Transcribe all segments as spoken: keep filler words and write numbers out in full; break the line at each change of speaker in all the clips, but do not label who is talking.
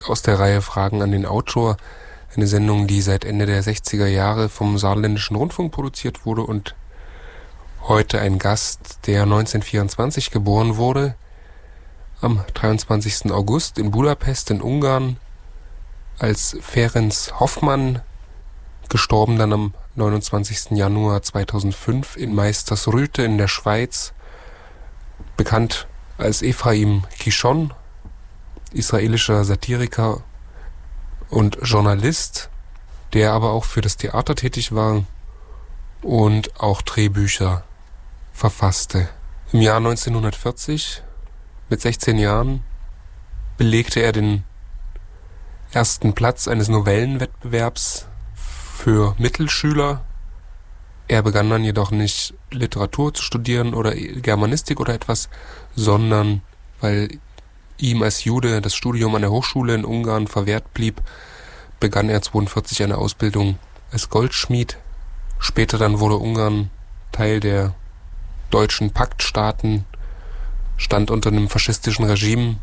aus der Reihe Fragen an den Autor. Eine Sendung, die seit Ende der sechziger Jahre vom Saarländischen Rundfunk produziert wurde und heute ein Gast, der neunzehnhundertvierundzwanzig geboren wurde, am dreiundzwanzigsten August in Budapest in Ungarn, als Ferenc Hoffmann, gestorben dann am neunundzwanzigsten Januar zweitausendfünf in Meistersrüte in der Schweiz, bekannt als Ephraim Kishon, israelischer Satiriker und Journalist, der aber auch für das Theater tätig war und auch Drehbücher verfasste. Im Jahr neunzehnhundertvierzig, mit sechzehn Jahren, belegte er den ersten Platz eines Novellenwettbewerbs für Mittelschüler. Er begann dann jedoch nicht Literatur zu studieren oder Germanistik oder etwas, sondern weil ihm als Jude das Studium an der Hochschule in Ungarn verwehrt blieb, begann er neunzehnhundertzweiundvierzig eine Ausbildung als Goldschmied. Später dann wurde Ungarn Teil der deutschen Paktstaaten, stand unter einem faschistischen Regime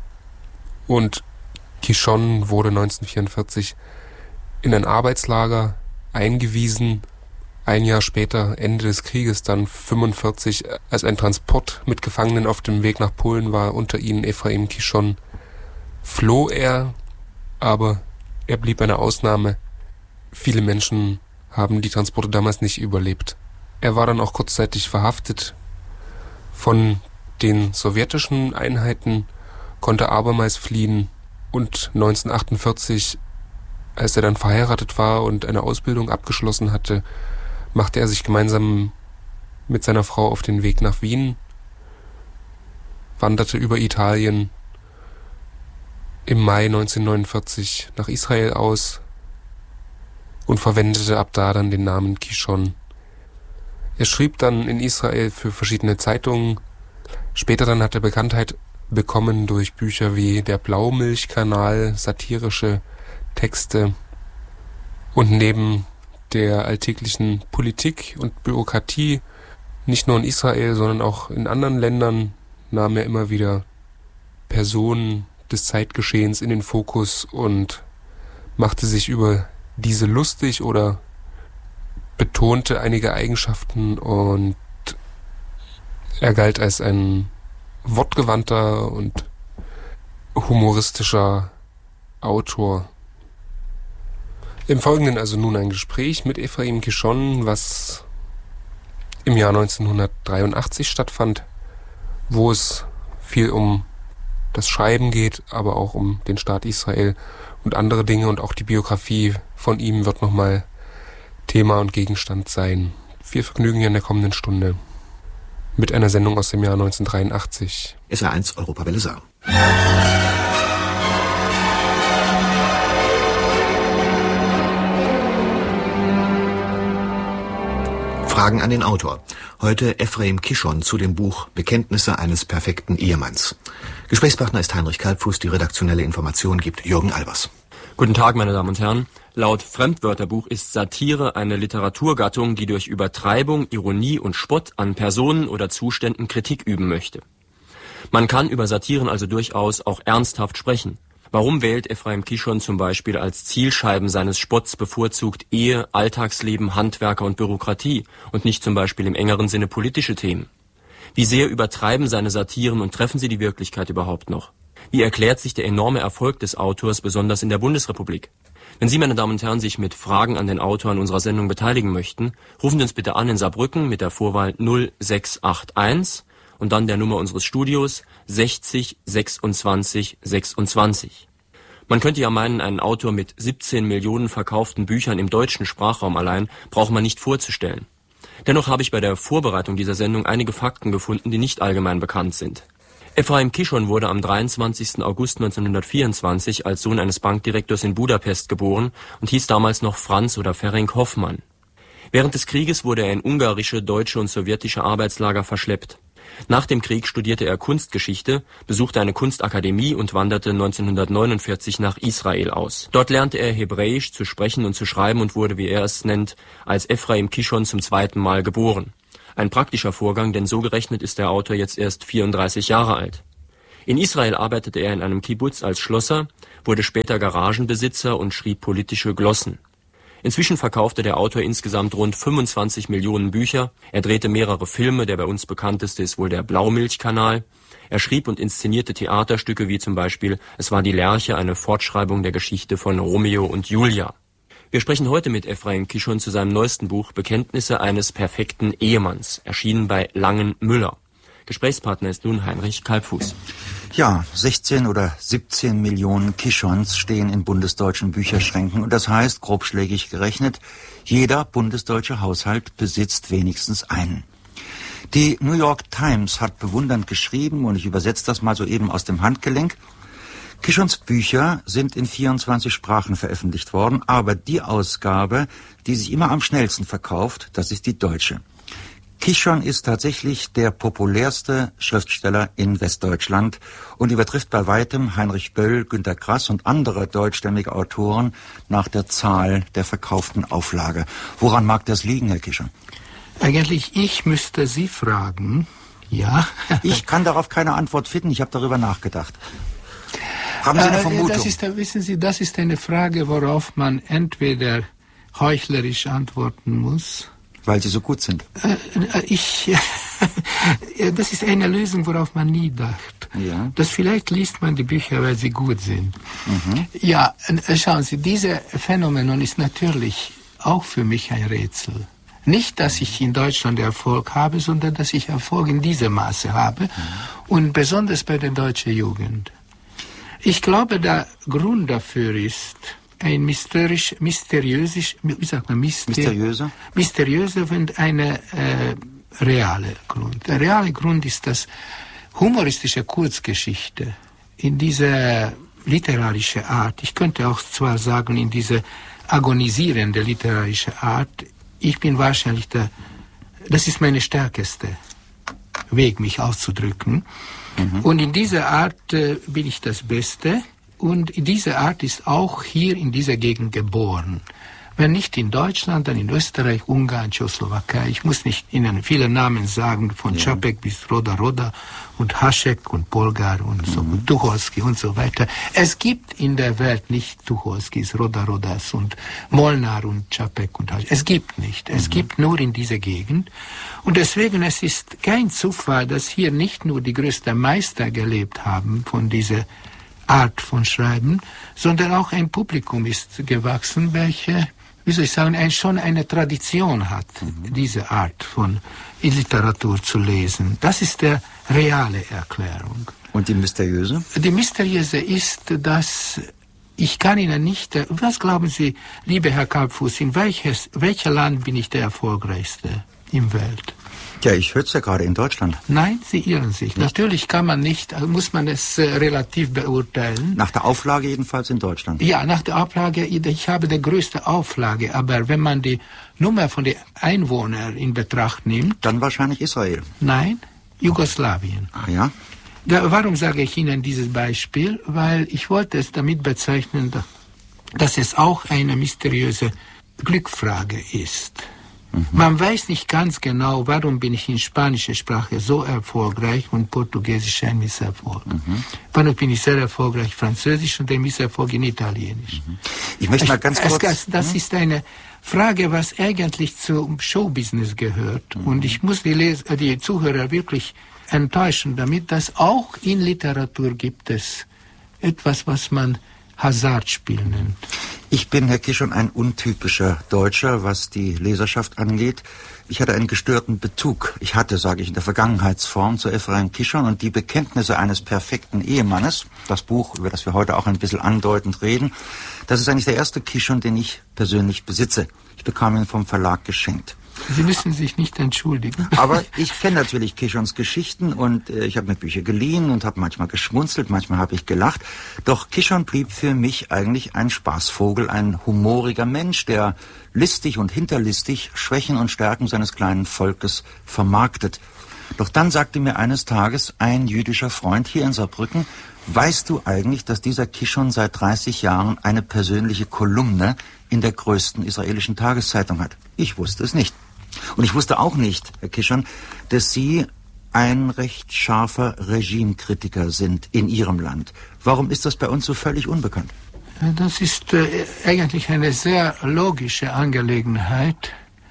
und Kishon wurde neunzehnhundertvierundvierzig in ein Arbeitslager eingewiesen. Ein Jahr später, Ende des Krieges, dann fünfundvierzig, als ein Transport mit Gefangenen auf dem Weg nach Polen war, unter ihnen Ephraim Kishon, floh er, aber er blieb eine Ausnahme. Viele Menschen haben die Transporte damals nicht überlebt. Er war dann auch kurzzeitig verhaftet von den sowjetischen Einheiten, konnte abermals fliehen und neunzehnhundertachtundvierzig, als er dann verheiratet war und eine Ausbildung abgeschlossen hatte, machte er sich gemeinsam mit seiner Frau auf den Weg nach Wien, wanderte über Italien im Mai neunzehnhundertneunundvierzig nach Israel aus und verwendete ab da dann den Namen Kishon. Er schrieb dann in Israel für verschiedene Zeitungen. Später dann hat er Bekanntheit bekommen durch Bücher wie Der Blaumilchkanal, satirische Texte, und neben der alltäglichen Politik und Bürokratie, nicht nur in Israel, sondern auch in anderen Ländern, nahm er immer wieder Personen des Zeitgeschehens in den Fokus und machte sich über diese lustig oder betonte einige Eigenschaften, und er galt als ein wortgewandter und humoristischer Autor. Im Folgenden also nun ein Gespräch mit Ephraim Kishon, was im Jahr neunzehnhundertdreiundachtzig stattfand, wo es viel um das Schreiben geht, aber auch um den Staat Israel und andere Dinge, und auch die Biografie von ihm wird nochmal Thema und Gegenstand sein. Viel Vergnügen hier in der kommenden Stunde mit einer Sendung aus dem Jahr neunzehnhundertdreiundachtzig.
S R eins Europawelle Saar. Fragen an den Autor. Heute Ephraim Kishon zu dem Buch Bekenntnisse eines perfekten Ehemanns. Gesprächspartner ist Heinrich Kalbfuß, die redaktionelle Information gibt Jürgen Albers.
Guten Tag, meine Damen und Herren. Laut Fremdwörterbuch ist Satire eine Literaturgattung, die durch Übertreibung, Ironie und Spott an Personen oder Zuständen Kritik üben möchte. Man kann über Satiren also durchaus auch ernsthaft sprechen. Warum wählt Ephraim Kishon zum Beispiel als Zielscheiben seines Spotts bevorzugt Ehe, Alltagsleben, Handwerker und Bürokratie und nicht zum Beispiel im engeren Sinne politische Themen? Wie sehr übertreiben seine Satiren und treffen sie die Wirklichkeit überhaupt noch? Wie erklärt sich der enorme Erfolg des Autors, besonders in der Bundesrepublik? Wenn Sie, meine Damen und Herren, sich mit Fragen an den Autor an unserer Sendung beteiligen möchten, rufen Sie uns bitte an in Saarbrücken mit der Vorwahl null sechs acht eins und dann der Nummer unseres Studios sechzig sechsundzwanzig sechsundzwanzig. Man könnte ja meinen, einen Autor mit siebzehn Millionen verkauften Büchern im deutschen Sprachraum allein braucht man nicht vorzustellen. Dennoch habe ich bei der Vorbereitung dieser Sendung einige Fakten gefunden, die nicht allgemein bekannt sind. Ephraim Kishon wurde am dreiundzwanzigsten August neunzehnhundertvierundzwanzig als Sohn eines Bankdirektors in Budapest geboren und hieß damals noch Franz oder Ferenc Hoffmann. Während des Krieges wurde er in ungarische, deutsche und sowjetische Arbeitslager verschleppt. Nach dem Krieg studierte er Kunstgeschichte, besuchte eine Kunstakademie und wanderte neunzehnhundertneunundvierzig nach Israel aus. Dort lernte er Hebräisch zu sprechen und zu schreiben und wurde, wie er es nennt, als Ephraim Kishon zum zweiten Mal geboren. Ein praktischer Vorgang, denn so gerechnet ist der Autor jetzt erst vierunddreißig Jahre alt. In Israel arbeitete er in einem Kibbutz als Schlosser, wurde später Garagenbesitzer und schrieb politische Glossen. Inzwischen verkaufte der Autor insgesamt rund fünfundzwanzig Millionen Bücher. Er drehte mehrere Filme, der bei uns bekannteste ist wohl der Blaumilchkanal. Er schrieb und inszenierte Theaterstücke wie zum Beispiel Es war die Lerche, eine Fortschreibung der Geschichte von Romeo und Julia. Wir sprechen heute mit Ephraim Kishon zu seinem neuesten Buch Bekenntnisse eines perfekten Ehemanns, erschienen bei Langen-Müller. Gesprächspartner ist nun Heinrich Kalbfuß.
Ja, sechzehn oder siebzehn Millionen Kishons stehen in bundesdeutschen Bücherschränken. Und das heißt, grobschlägig gerechnet, jeder bundesdeutsche Haushalt besitzt wenigstens einen. Die New York Times hat bewundernd geschrieben, und ich übersetze das mal so eben aus dem Handgelenk: Kishons Bücher sind in vierundzwanzig Sprachen veröffentlicht worden, aber die Ausgabe, die sich immer am schnellsten verkauft, das ist die deutsche. Kishon ist tatsächlich der populärste Schriftsteller in Westdeutschland und übertrifft bei weitem Heinrich Böll, Günter Grass und andere deutschstämmige Autoren nach der Zahl der verkauften Auflage. Woran mag das liegen, Herr Kishon?
Eigentlich, ich müsste Sie fragen, ja.
Ich kann darauf keine Antwort finden, ich habe darüber nachgedacht. Haben Sie eine Vermutung?
Das ist, wissen Sie, das ist eine Frage, worauf man entweder heuchlerisch antworten muss.
Weil sie so gut sind.
Äh, ich, das ist eine Lösung, worauf man nie dacht.
Ja.
Das vielleicht liest man die Bücher, weil sie gut sind.
Mhm.
Ja, schauen Sie, dieses Phänomen ist natürlich auch für mich ein Rätsel. Nicht, dass ich in Deutschland Erfolg habe, sondern dass ich Erfolg in diesem Maße habe. Mhm. Und besonders bei der deutschen Jugend. Ich glaube, der Grund dafür ist ein mysteriös, mysteriös, wie sagt man, myster
mysteriöser,
mysteriöser und eine äh, reale Grund. Der reale Grund ist, dass humoristische Kurzgeschichte in dieser literarische Art, ich könnte auch zwar sagen, in diese agonisierende literarische Art, ich bin wahrscheinlich der, das ist meine stärkste Weg, mich auszudrücken. Mhm. Und in dieser Art äh, bin ich das Beste. Und diese Art ist auch hier in dieser Gegend geboren. Wenn nicht in Deutschland, dann in Österreich, Ungarn, Tschechoslowakei. Ich muss nicht Ihnen viele Namen sagen, von ja. Čapek bis Roda Roda und Hašek und Polgar und so, mhm. Tucholsky und so weiter. Es gibt in der Welt nicht Tucholskys, Roda Rodas und Molnar und Čapek und Hašek. Es gibt nicht. Es mhm. gibt nur in dieser Gegend. Und deswegen, es ist kein Zufall, dass hier nicht nur die größten Meister gelebt haben von dieser Art von Schreiben, sondern auch ein Publikum ist gewachsen, welche, wie soll ich sagen, ein, schon eine Tradition hat, mhm. diese Art von Literatur zu lesen. Das ist die reale Erklärung.
Und die mysteriöse?
Die mysteriöse ist, dass ich kann Ihnen nicht, was glauben Sie, liebe Herr Kalbfuß, in welches, welcher Land bin ich der erfolgreichste im Welt?
Ja, ich höre es ja gerade in Deutschland.
Nein, Sie irren sich. Nicht? Natürlich kann man nicht, muss man es äh, relativ beurteilen.
Nach der Auflage jedenfalls in Deutschland.
Ja, nach der Auflage, ich habe die größte Auflage, aber wenn man die Nummer von den Einwohnern in Betracht nimmt...
Dann wahrscheinlich Israel.
Nein, Jugoslawien.
Ah ja?
Da, warum sage ich Ihnen dieses Beispiel? Weil ich wollte es damit bezeichnen, dass es auch eine mysteriöse Glückfrage ist. Mhm. Man weiß nicht ganz genau, warum bin ich in spanischer Sprache so erfolgreich und Portugiesisch ein Misserfolg. Mhm. Warum bin ich sehr erfolgreich Französisch und ein Misserfolg in Italienisch.
Mhm. Ich möchte mal ganz kurz...
Es, das mhm. ist eine Frage, was eigentlich zum Showbusiness gehört. Mhm. Und ich muss die, Les- die Zuhörer wirklich enttäuschen damit, dass auch in Literatur gibt es etwas, was man Hazardspiel nennt.
Ich bin, Herr Kishon, ein untypischer Deutscher, was die Leserschaft angeht. Ich hatte einen gestörten Bezug. Ich hatte, sage ich in der Vergangenheitsform, zu Ephraim Kishon und die Bekenntnisse eines perfekten Ehemannes, das Buch, über das wir heute auch ein bisschen andeutend reden, das ist eigentlich der erste Kishon, den ich persönlich besitze. Ich bekam ihn vom Verlag geschenkt.
Sie müssen sich nicht entschuldigen.
Aber ich kenne natürlich Kishons Geschichten und äh, ich habe mir Bücher geliehen und habe manchmal geschmunzelt, manchmal habe ich gelacht. Doch Kishon blieb für mich eigentlich ein Spaßvogel, ein humoriger Mensch, der listig und hinterlistig Schwächen und Stärken seines kleinen Volkes vermarktet. Doch dann sagte mir eines Tages ein jüdischer Freund hier in Saarbrücken: Weißt du eigentlich, dass dieser Kishon seit dreißig Jahren eine persönliche Kolumne in der größten israelischen Tageszeitung hat? Ich wusste es nicht. Und ich wusste auch nicht, Herr Kishon, dass Sie ein recht scharfer Regimekritiker sind in Ihrem Land. Warum ist das bei uns so völlig unbekannt?
Das ist äh, eigentlich eine sehr logische Angelegenheit,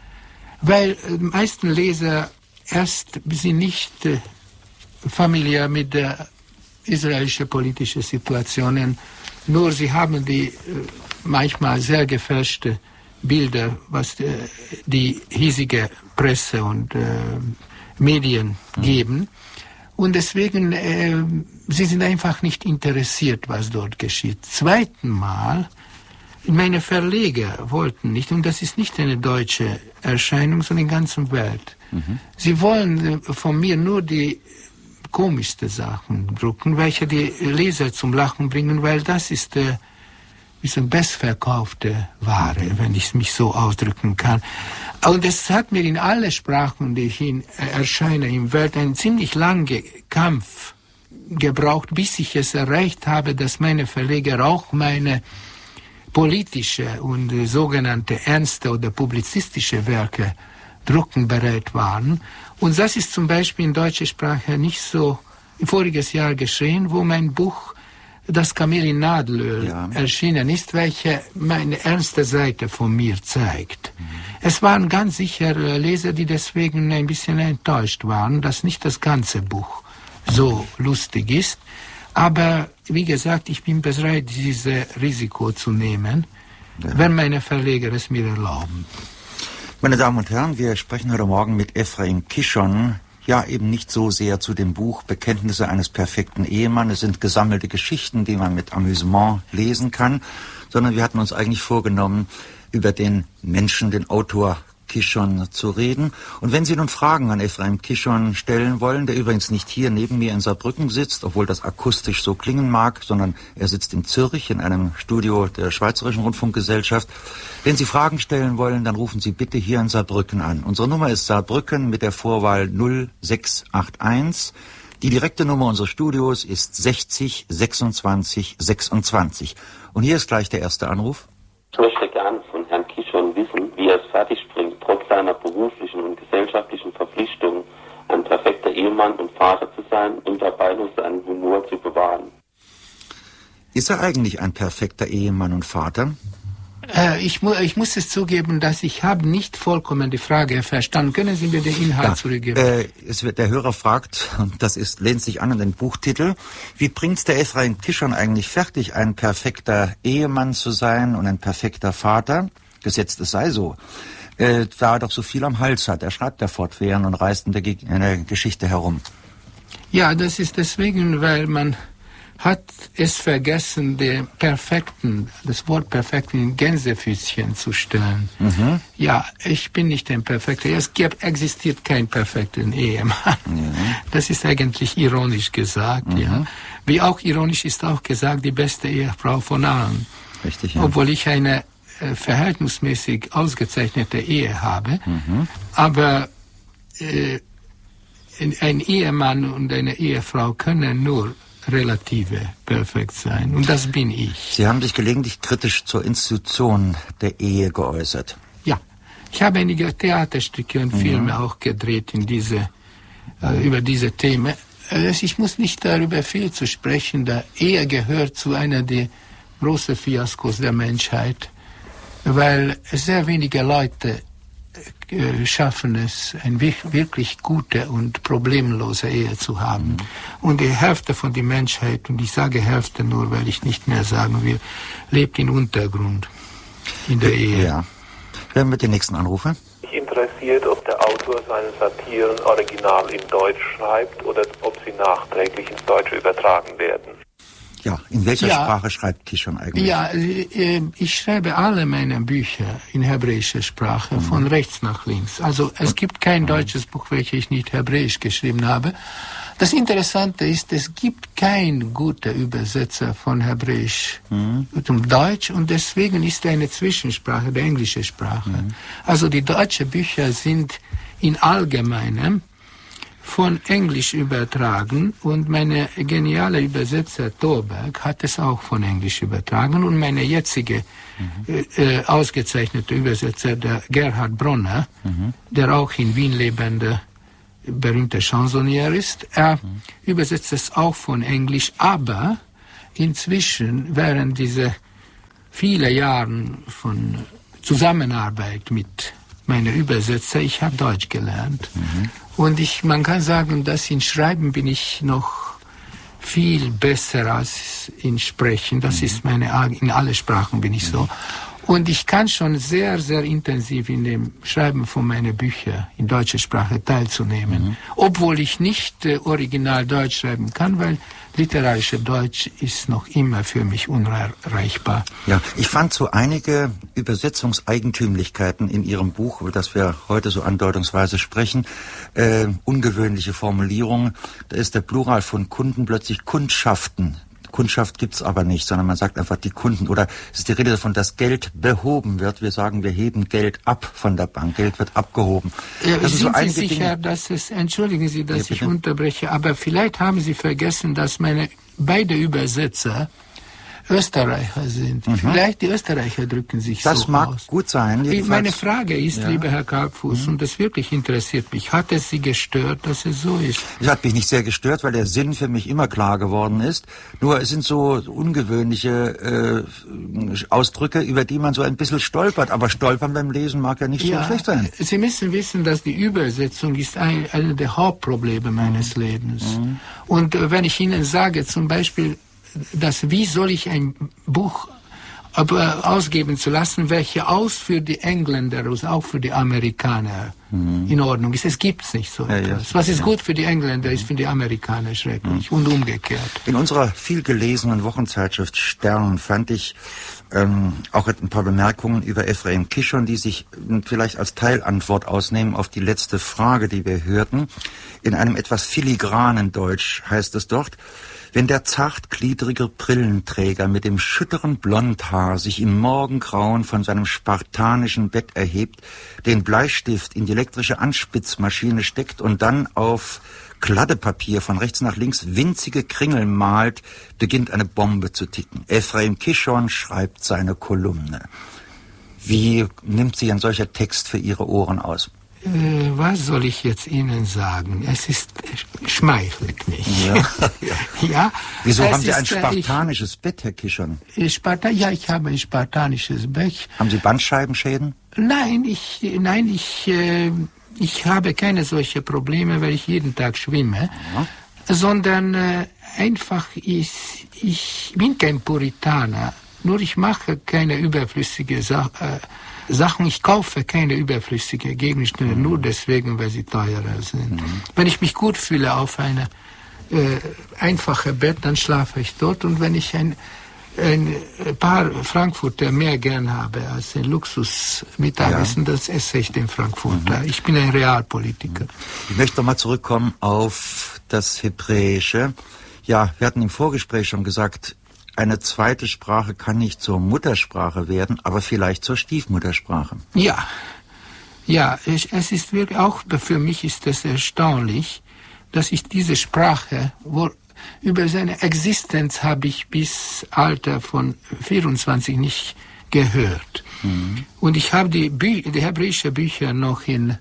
weil die meisten Leser erst sind nicht äh, familiär mit der israelischen politischen Situation, nur sie haben die äh, manchmal sehr gefälschte Bilder, was äh, die hiesige Presse und äh, Medien geben. Und deswegen, äh, sie sind einfach nicht interessiert, was dort geschieht. Zweiten Mal, meine Verleger wollten nicht, und das ist nicht eine deutsche Erscheinung, sondern in der ganzen Welt. Mhm. Sie wollen äh, von mir nur die komischsten Sachen drucken, welche die Leser zum Lachen bringen, weil das ist äh, ist eine bestverkaufte Ware, wenn ich mich so ausdrücken kann. Und es hat mir in alle Sprachen, die ich in, äh, erscheine im Welt, einen ziemlich langen Kampf gebraucht, bis ich es erreicht habe, dass meine Verleger auch meine politische und äh, sogenannte ernste oder publizistische Werke drucken bereit waren. Und das ist zum Beispiel in deutscher Sprache nicht so voriges Jahr geschehen, wo mein Buch Das Kamel in Nadelöl ja. erschienen ist, welche meine ernste Seite von mir zeigt. Mhm. Es waren ganz sicher Leser, die deswegen ein bisschen enttäuscht waren, dass nicht das ganze Buch so lustig ist. Aber wie gesagt, ich bin bereit, dieses Risiko zu nehmen, ja. wenn meine Verleger es mir erlauben.
Meine Damen und Herren, wir sprechen heute Morgen mit Ephraim Kishon. Ja, eben nicht so sehr zu dem Buch Bekenntnisse eines perfekten Ehemannes. Es sind gesammelte Geschichten, die man mit Amüsement lesen kann, sondern wir hatten uns eigentlich vorgenommen, über den Menschen, den Autor Kishon zu reden. Und wenn Sie nun Fragen an Ephraim Kishon stellen wollen, der übrigens nicht hier neben mir in Saarbrücken sitzt, obwohl das akustisch so klingen mag, sondern er sitzt in Zürich in einem Studio der Schweizerischen Rundfunkgesellschaft. Wenn Sie Fragen stellen wollen, dann rufen Sie bitte hier in Saarbrücken an. Unsere Nummer ist Saarbrücken mit der Vorwahl null sechs acht eins. Die direkte Nummer unseres Studios ist sechzig sechsundzwanzig sechsundzwanzig. Und hier ist gleich der erste Anruf.
Ich möchte gerne von Herrn Kishon wissen, wie er es fertigbringt, trotz seiner beruflichen und gesellschaftlichen Verpflichtungen ein perfekter Ehemann und Vater zu sein und dabei noch seinen Humor zu bewahren.
Ist er eigentlich ein perfekter Ehemann und Vater?
Äh, ich, mu ich muss es zugeben, dass ich habe nicht vollkommen die Frage verstanden. Können Sie mir den Inhalt ja, zurückgeben?
Äh, es wird, der Hörer fragt, und das ist, lehnt sich an an den Buchtitel, wie bringt der Ephraim Kishon eigentlich fertig, ein perfekter Ehemann zu sein und ein perfekter Vater? Gesetzt es sei so. Äh, da er doch so viel am Hals hat. Er schreibt ja fortwährend und reist in der, Ge in der Geschichte herum.
Ja, das ist deswegen, weil man hat es vergessen, den perfekten, das Wort perfekt in Gänsefüßchen zu stellen. Mhm. Ja, ich bin nicht ein perfekter. Es gibt, existiert kein perfekten Ehemann. Mhm. Das ist eigentlich ironisch gesagt, mhm. ja. Wie auch ironisch ist auch gesagt, die beste Ehefrau von allen.
Richtig, ja.
Obwohl ich eine äh, verhältnismäßig ausgezeichnete Ehe habe. Mhm. Aber äh, ein Ehemann und eine Ehefrau können nur relative perfekt sein. Und das bin ich.
Sie haben sich gelegentlich kritisch zur Institution der Ehe geäußert.
Ja. Ich habe einige Theaterstücke und Filme ja. auch gedreht in diese, äh, über diese Themen. Also ich muss nicht darüber viel zu sprechen. Der Ehe gehört zu einer der großen Fiaskos der Menschheit, weil sehr wenige Leute äh, schaffen es, eine wirklich gute und problemlose Ehe zu haben. Mhm. Und die Hälfte von der Menschheit, und ich sage Hälfte nur, weil ich nicht mehr sagen will, lebt im Untergrund in der Ehe.
Ja. Hören wir den nächsten Anrufer.
Mich interessiert, ob der Autor seine Satiren original in Deutsch schreibt oder ob sie nachträglich ins Deutsche übertragen werden.
Ja, in welcher
ja,
Sprache schreibt Kishon eigentlich?
Ja, äh, ich schreibe alle meine Bücher in hebräischer Sprache, mhm. von rechts nach links. Also es gibt kein deutsches Buch, welches ich nicht hebräisch geschrieben habe. Das Interessante ist, es gibt keinen guten Übersetzer von Hebräisch mhm. zum Deutsch und deswegen ist eine Zwischensprache, die englische Sprache. Mhm. Also die deutschen Bücher sind in allgemeinem von Englisch übertragen und meine geniale Übersetzer Thorberg hat es auch von Englisch übertragen und meine jetzige mhm. äh, äh, ausgezeichnete Übersetzer, der Gerhard Bronner, mhm. der auch in Wien lebende berühmter Chansonnier ist. Er mhm. übersetzt es auch von Englisch, aber inzwischen, während dieser vielen Jahren von Zusammenarbeit mit meinen Übersetzer, ich habe Deutsch gelernt. Mhm. Und ich, man kann sagen, dass in Schreiben bin ich noch viel besser als in Sprechen. Das mhm. ist meine, in alle Sprachen bin ich mhm. so. Und ich kann schon sehr, sehr intensiv in dem Schreiben von meinen Büchern in deutscher Sprache teilzunehmen. Mhm. Obwohl ich nicht äh, original Deutsch schreiben kann, weil literarische Deutsch ist noch immer für mich unerreichbar.
Ja, ich fand so einige Übersetzungseigentümlichkeiten in Ihrem Buch, über das wir heute so andeutungsweise sprechen, äh, ungewöhnliche Formulierungen. Da ist der Plural von Kunden plötzlich Kundschaften. Kundschaft gibt's aber nicht, sondern man sagt einfach die Kunden. Oder es ist die Rede davon, dass Geld behoben wird. Wir sagen, wir heben Geld ab von der Bank. Geld wird abgehoben.
Ja, das sind so Sie sicher, Dinge, dass es, entschuldigen Sie, dass ja, ich unterbreche, aber vielleicht haben Sie vergessen, dass meine beide Übersetzer Österreicher sind. Mhm. Vielleicht die Österreicher drücken sich
das
so aus.
Das mag gut sein.
Jedenfalls. Meine Frage ist, ja. lieber Herr Kalbfuß, mhm. und das wirklich interessiert mich, hat es Sie gestört, dass es so ist?
Es hat mich nicht sehr gestört, weil der Sinn für mich immer klar geworden ist. Nur es sind so ungewöhnliche äh, Ausdrücke, über die man so ein bisschen stolpert. Aber stolpern beim Lesen mag ja nicht ja, so schlecht sein.
Sie müssen wissen, dass die Übersetzung ist ein, eine der Hauptprobleme meines mhm. Lebens. Mhm. Und äh, wenn ich Ihnen sage, zum Beispiel, dass wie soll ich ein Buch aber ausgeben zu lassen, welche aus für die Engländer, also auch für die Amerikaner mhm. in Ordnung ist. Es gibt's nicht so
ja,
etwas.
Ja.
Was ist gut für die Engländer, ist für die Amerikaner schrecklich mhm. und umgekehrt.
In unserer viel gelesenen Wochenzeitschrift Stern fand ich ähm, auch ein paar Bemerkungen über Ephraim Kishon, die sich vielleicht als Teilantwort ausnehmen auf die letzte Frage, die wir hörten. In einem etwas filigranen Deutsch heißt es dort: Wenn der zartgliedrige Brillenträger mit dem schütteren Blondhaar sich im Morgengrauen von seinem spartanischen Bett erhebt, den Bleistift in die elektrische Anspitzmaschine steckt und dann auf Kladdepapier von rechts nach links winzige Kringel malt, beginnt eine Bombe zu ticken. Ephraim Kishon schreibt seine Kolumne. Wie nimmt sich ein solcher Text für Ihre Ohren aus?
Äh, was soll ich jetzt Ihnen sagen? Es ist, schmeichelt mich.
Ja, ja.
ja
Wieso haben Sie ein spartanisches ich, Bett, Herr Kishon?
Sparta, ja, ich habe ein spartanisches Bett.
Haben Sie Bandscheibenschäden?
Nein, ich, nein, ich, äh, ich habe keine solche Probleme, weil ich jeden Tag schwimme. Ja. Sondern äh, einfach, ich, ich bin kein Puritaner. Nur ich mache keine überflüssige Sache. Äh, Sachen, ich kaufe keine überflüssige Gegenstände, mhm. nur deswegen, weil sie teurer sind. Mhm. Wenn ich mich gut fühle auf eine äh, einfache Bett, dann schlafe ich dort. Und wenn ich ein, ein paar Frankfurter mehr gern habe als ein Luxus-Mittagessen, ja. das esse ich den Frankfurter. Mhm. Ich bin ein Realpolitiker.
Ich möchte noch mal zurückkommen auf das Hebräische. Ja, wir hatten im Vorgespräch schon gesagt, eine zweite Sprache kann nicht zur Muttersprache werden, aber vielleicht zur Stiefmuttersprache.
Ja, ja, es, es ist wirklich, auch für mich ist es erstaunlich, dass ich diese Sprache, wo, über seine Existenz habe ich bis Alter von vierundzwanzig nicht gehört. Mhm. Und ich habe die, Bü- die hebräischen Bücher noch in,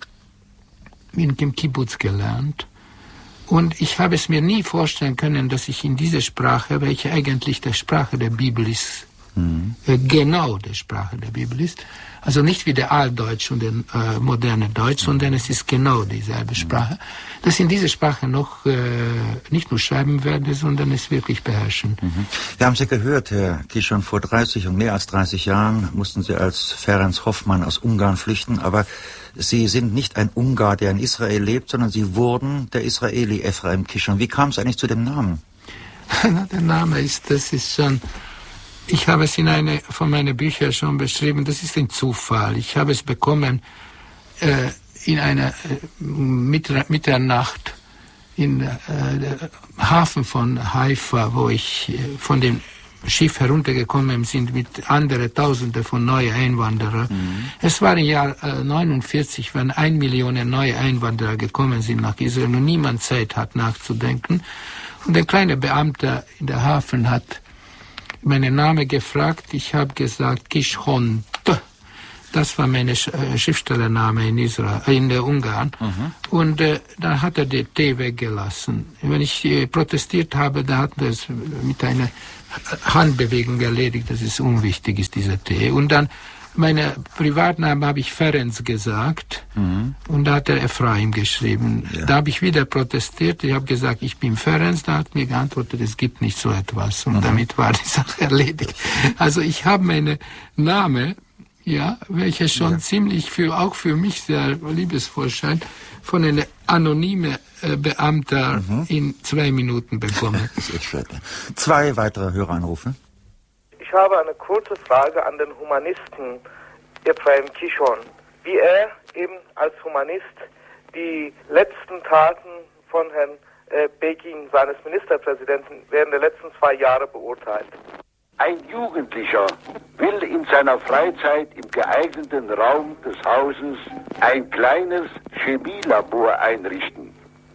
in dem Kibbutz gelernt. Und ich habe es mir nie vorstellen können, dass ich in dieser Sprache, welche eigentlich die Sprache der Bibel ist, mhm. äh, genau die Sprache der Bibel ist, also nicht wie der Altdeutsch und der äh, moderne Deutsch, sondern es ist genau dieselbe Sprache, dass ich in dieser Sprache noch äh, nicht nur schreiben werde, sondern es wirklich beherrschen.
Mhm. Wir haben Sie gehört, Herr Kishon, vor dreißig und mehr als dreißig Jahren mussten Sie als Ferenc Hoffmann aus Ungarn flüchten, aber Sie sind nicht ein Ungar, der in Israel lebt, sondern Sie wurden der Israeli Ephraim Kishon. Wie kam es eigentlich zu dem Namen?
Der Name ist, das ist schon, ich habe es in eine von meinen Büchern schon beschrieben, das ist ein Zufall. Ich habe es bekommen äh, in einer äh, Mitter- Mitternacht in äh, Hafen von Haifa, wo ich äh, von dem Schiff heruntergekommen sind mit anderen Tausende von neuen Einwanderern. Mhm. Es war im Jahr äh, neunundvierzig, wenn ein Million neue Einwanderer gekommen sind nach Israel und niemand Zeit hat nachzudenken. Und ein kleiner Beamter in der Hafen hat meinen Namen gefragt. Ich habe gesagt Kishon. Das war mein Schriftstellername in Israel, in der Ungarn. Mhm. Und äh, dann hat er den T weggelassen. Wenn ich äh, protestiert habe, da hat er es mit einer Handbewegung erledigt, dass es unwichtig ist, dieser T. Und dann meine Privatnamen habe ich Ferenc gesagt, mhm. und da hat er Ephraim geschrieben. Ja. Da habe ich wieder protestiert, ich habe gesagt, ich bin Ferenc, da hat mir geantwortet, es gibt nicht so etwas. Und mhm. damit war die Sache erledigt. Also ich habe meine Name, ja, welcher schon ja. ziemlich für, auch für mich sehr liebesvoll scheint, von einer anonymen äh, Beamter mhm. in zwei Minuten bekommen.
Sehr schön. Zwei weitere Höreranrufe.
Ich habe eine kurze Frage an den Humanisten Ephraim Kishon. Wie er eben als Humanist die letzten Taten von Herrn äh, Begin, seines Ministerpräsidenten, während der letzten zwei Jahre beurteilt.
Ein Jugendlicher will in seiner Freizeit im geeigneten Raum des Hauses ein kleines Chemielabor einrichten.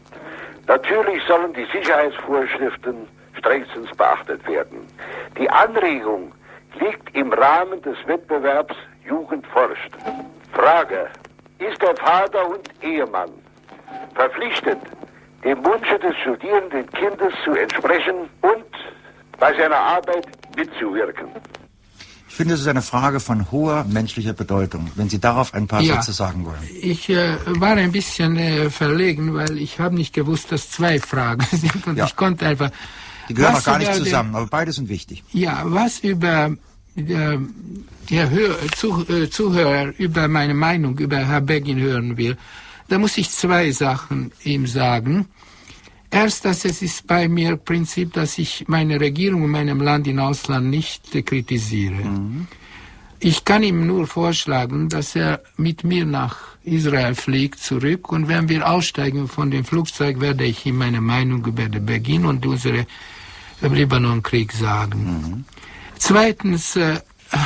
Natürlich sollen die Sicherheitsvorschriften strengstens beachtet werden. Die Anregung liegt im Rahmen des Wettbewerbs Jugend forscht. Frage: Ist der Vater und Ehemann verpflichtet, dem Wunsche des studierenden Kindes zu entsprechen und bei seiner Arbeit mitzuwirken?
Ich finde, es ist eine Frage von hoher menschlicher Bedeutung, wenn Sie darauf ein paar
ja,
Sätze sagen wollen.
Ich äh, war ein bisschen äh, verlegen, weil ich habe nicht gewusst, dass zwei Fragen sind und ja. ich konnte einfach...
Die gehören auch gar nicht zusammen, den, aber beide sind wichtig.
Ja, was über äh, der Hör, zu, äh, Zuhörer über meine Meinung über Herrn Begin hören will, da muss ich zwei Sachen ihm sagen. Erstens, es ist bei mir Prinzip, dass ich meine Regierung in meinem Land im Ausland nicht äh, kritisiere. Mhm. Ich kann ihm nur vorschlagen, dass er mit mir nach Israel fliegt zurück und wenn wir aussteigen von dem Flugzeug, werde ich ihm meine Meinung über den Beginn und unseren Libanon-Krieg sagen. Mhm. Zweitens, äh,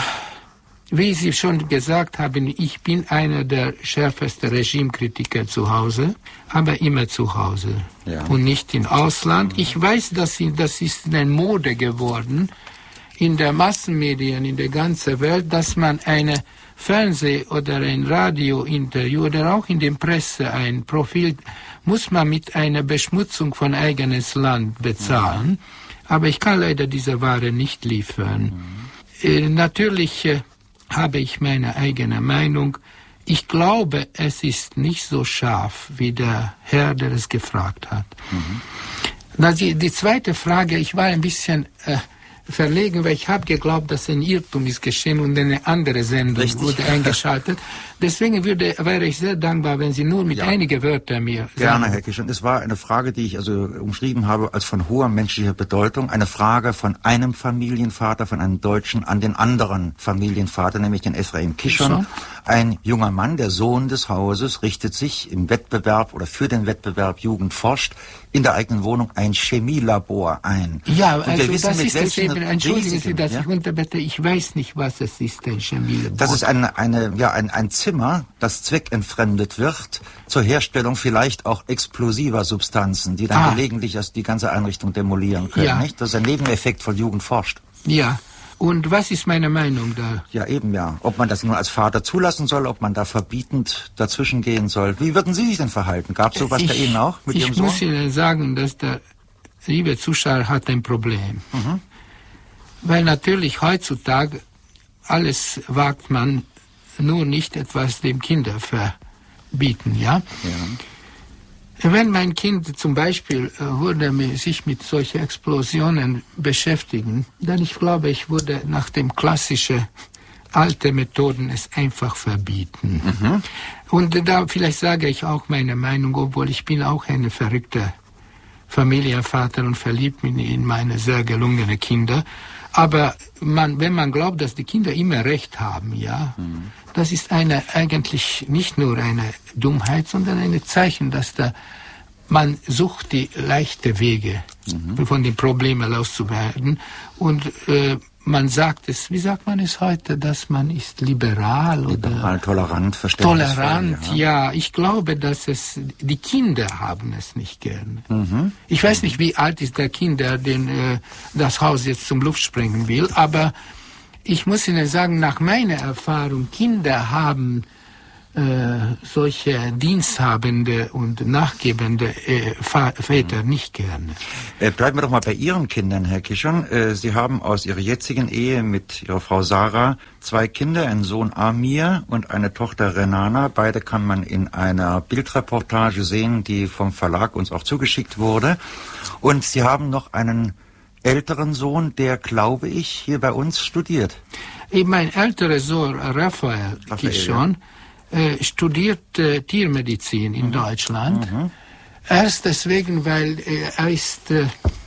wie Sie schon gesagt haben, ich bin einer der schärfsten Regimekritiker zu Hause, aber immer zu Hause ja. und nicht im Ausland. Mhm. Ich weiß, dass sie, das ist eine Mode geworden in der Massenmedien in der ganzen Welt, dass man eine Fernseh- oder ein Radiointerview oder auch in der Presse ein Profil muss man mit einer Beschmutzung von eigenes Land bezahlen. Mhm. Aber ich kann leider diese Ware nicht liefern. Mhm. Äh, natürlich äh, habe ich meine eigene Meinung. Ich glaube, es ist nicht so scharf, wie der Herr, der es gefragt hat. Mhm. Na, die, die zweite Frage, ich war ein bisschen äh, verlegen, weil ich habe geglaubt, dass ein Irrtum ist geschehen und eine andere Sendung Richtig. wurde eingeschaltet. Deswegen würde, wäre ich sehr dankbar, wenn Sie nur mit ja. einigen Wörtern mir sagen.
Gerne, Herr Kishon. Es war eine Frage, die ich also umschrieben habe als von hoher menschlicher Bedeutung. Eine Frage von einem Familienvater, von einem Deutschen an den anderen Familienvater, nämlich den Ephraim Kishon. So. Ein junger Mann, der Sohn des Hauses, richtet sich im Wettbewerb oder für den Wettbewerb Jugend forscht in der eigenen Wohnung ein Chemielabor ein.
Ja, und also wissen, das ist es eben. Entschuldigen Sie, dass ja? ich unterbette. Ich weiß nicht, was es ist, ein Chemielabor.
Das ist eine, eine, ja, ein, ein Zimmer, das zweckentfremdet wird zur Herstellung vielleicht auch explosiver Substanzen, die dann ah. gelegentlich erst die ganze Einrichtung demolieren können. Ja. Nicht? Das ist ein Nebeneffekt von Jugend forscht.
Ja. Und was ist meine Meinung da?
Ja, eben ja. Ob man das nur als Vater zulassen soll, ob man da verbietend dazwischen gehen soll. Wie würden Sie sich denn verhalten? Gab es sowas ich, bei Ihnen auch mit Ihrem Sohn?
Ich muss Ihnen sagen, dass der liebe Zuschauer hat ein Problem. Mhm. Weil natürlich heutzutage alles wagt man nur nicht etwas dem Kinder verbieten, ja? Ja. Wenn mein Kind zum Beispiel äh, würde sich mit solchen Explosionen beschäftigen, dann ich glaube, ich würde nach dem klassischen alte Methoden es einfach verbieten. Mhm. Und da vielleicht sage ich auch meine Meinung, obwohl ich bin auch eine verrückte Familienvater und verliebt bin in meine sehr gelungene Kinder. Aber man, wenn man glaubt, dass die Kinder immer Recht haben, ja, mhm. das ist eine eigentlich nicht nur eine Dummheit, sondern ein Zeichen, dass da man sucht die leichten Wege, mhm. von den Problemen loszuwerden. Und äh, man sagt es, wie sagt man es heute, dass man ist liberal, liberal
oder tolerant, verständnisvoll.
Tolerant, ja. ja. Ich glaube, dass es die Kinder haben es nicht gern. Mhm. Ich weiß nicht, wie alt ist der Kind, der den, äh, das Haus jetzt zum Luft sprengen will, aber Ich muss Ihnen sagen, nach meiner Erfahrung, Kinder haben äh, solche diensthabende und nachgebende äh, Väter nicht gerne.
Äh, bleiben wir doch mal bei Ihren Kindern, Herr Kishon. Äh, Sie haben aus Ihrer jetzigen Ehe mit Ihrer Frau Sarah zwei Kinder, einen Sohn Amir und eine Tochter Renana. Beide kann man in einer Bildreportage sehen, die vom Verlag uns auch zugeschickt wurde. Und Sie haben noch einen älteren Sohn, der, glaube ich, hier bei uns studiert.
Eben mein älterer Sohn, Raphael, Raphael Kishon, ja. äh, studiert äh, Tiermedizin in mhm. Deutschland. Mhm. Erst deswegen, weil äh, er ist äh,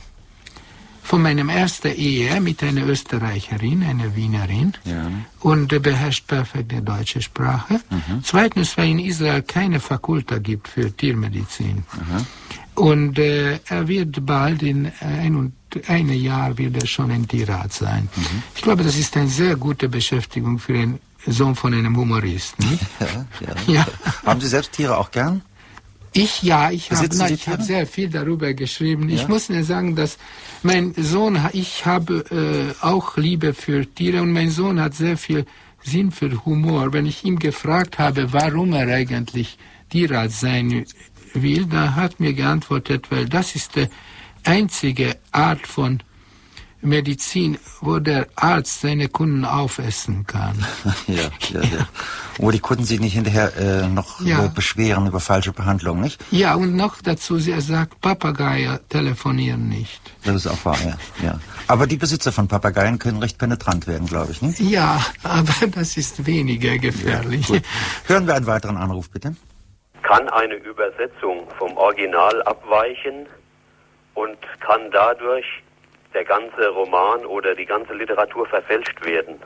von meiner ersten Ehe mit einer Österreicherin, einer Wienerin, ja. und äh, beherrscht perfekt die deutsche Sprache. Mhm. Zweitens, weil in Israel keine Fakultät gibt für Tiermedizin. Mhm. Und äh, er wird bald in ein und ein Jahr wird er schon ein Tierarzt sein. Mhm. Ich glaube, das ist eine sehr gute Beschäftigung für den Sohn von einem Humoristen.
Ja, ja. Ja. Haben Sie selbst Tiere auch gern?
Ich ja, ich habe hab sehr viel darüber geschrieben. Ja? Ich muss Ihnen sagen, dass mein Sohn, ich habe äh, auch Liebe für Tiere und mein Sohn hat sehr viel Sinn für Humor. Wenn ich ihm gefragt habe, warum er eigentlich Tierarzt sein will, da hat mir geantwortet, weil das ist die einzige Art von Medizin, wo der Arzt seine Kunden aufessen kann.
ja, ja, ja. Wo die Kunden sich nicht hinterher äh, noch ja. beschweren über falsche Behandlung, nicht?
Ja, und noch dazu, er sagt, Papageien telefonieren nicht.
Das ist auch wahr, ja. ja. Aber die Besitzer von Papageien können recht penetrant werden, glaube ich, nicht?
Ja, aber das ist weniger gefährlich. Ja,
hören wir einen weiteren Anruf, bitte.
Kann eine Übersetzung vom Original abweichen und kann dadurch der ganze Roman oder die ganze Literatur verfälscht werden?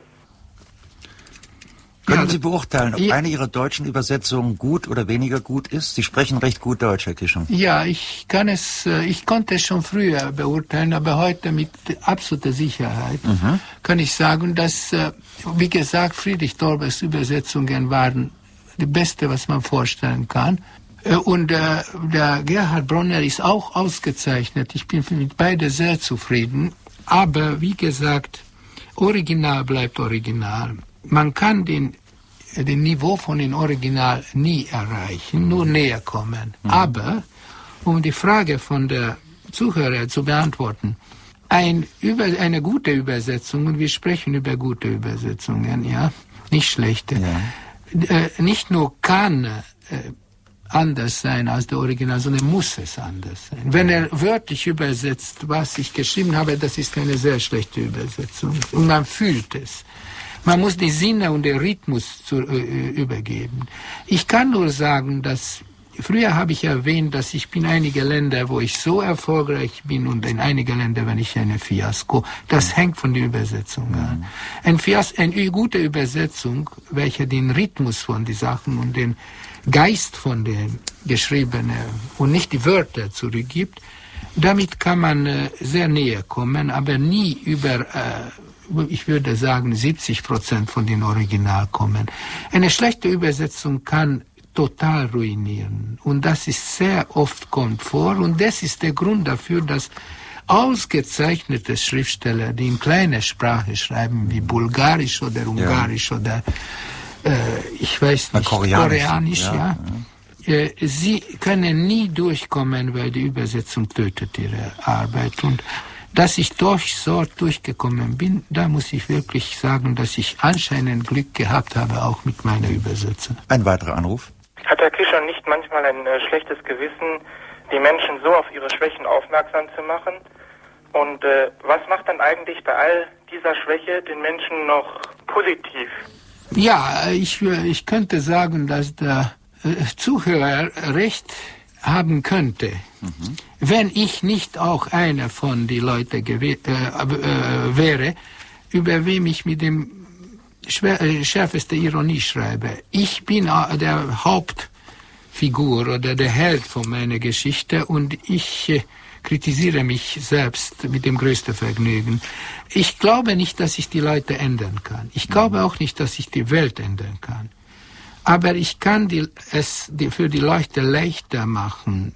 Können Sie beurteilen, ob eine Ihrer deutschen Übersetzungen gut oder weniger gut ist? Sie sprechen recht gut Deutsch, Herr Kishon.
Ja, ich kann es, ich konnte es schon früher beurteilen, aber heute mit absoluter Sicherheit mhm. kann ich sagen, dass, wie gesagt, Friedrich Dorbers Übersetzungen waren die beste, was man vorstellen kann. Und äh, der Gerhard Bronner ist auch ausgezeichnet. Ich bin mit beiden sehr zufrieden. Aber wie gesagt, Original bleibt Original. Man kann den, den Niveau von dem Original nie erreichen, nur näher kommen. Mhm. Aber, um die Frage von der Zuhörer zu beantworten, ein, über, eine gute Übersetzung, und wir sprechen über gute Übersetzungen, ja, nicht schlechte, ja. Äh, nicht nur kann äh, anders sein als der Original, sondern muss es anders sein. Wenn er wörtlich übersetzt, was ich geschrieben habe, das ist eine sehr schlechte Übersetzung. Und man fühlt es. Man muss die Sinne und den Rhythmus zu, äh, übergeben. Ich kann nur sagen, dass früher habe ich erwähnt, dass ich bin einige Länder, wo ich so erfolgreich bin und in einige Länder, wenn ich eine Fiasko. Das hängt von der Übersetzung an. Ein Fias, eine gute Übersetzung, welche den Rhythmus von den Sachen und den Geist von dem Geschriebenen und nicht die Wörter zurückgibt, damit kann man äh, sehr näher kommen, aber nie über, äh, ich würde sagen, siebzig Prozent von den Original kommen. Eine schlechte Übersetzung kann total ruinieren. Und das ist sehr oft kommt vor. Und das ist der Grund dafür, dass ausgezeichnete Schriftsteller, die in kleiner Sprache schreiben, wie Bulgarisch oder Ungarisch ja. oder äh, ich weiß nicht, Koreanisch, Koreanisch ja. ja. Äh, sie können nie durchkommen, weil die Übersetzung tötet ihre Arbeit. Und dass ich durch so durchgekommen bin, da muss ich wirklich sagen, dass ich anscheinend Glück gehabt habe, auch mit meiner Übersetzung.
Ein weiterer Anruf.
Hat Herr Kishon nicht manchmal ein äh, schlechtes Gewissen, die Menschen so auf ihre Schwächen aufmerksam zu machen? Und äh, was macht dann eigentlich bei all dieser Schwäche den Menschen noch positiv?
Ja, ich, ich könnte sagen, dass der äh, Zuhörer recht haben könnte, mhm. wenn ich nicht auch einer von den Leuten gew- äh, äh, wäre, über wem ich mit dem schwer, äh, schärfeste Ironie schreibe. Ich bin äh, der Hauptfigur oder der Held von meiner Geschichte und ich äh, kritisiere mich selbst mit dem größten Vergnügen. Ich glaube nicht, dass ich die Leute ändern kann. Ich glaube auch nicht, dass ich die Welt ändern kann. Aber ich kann die, es die, für die Leute leichter machen,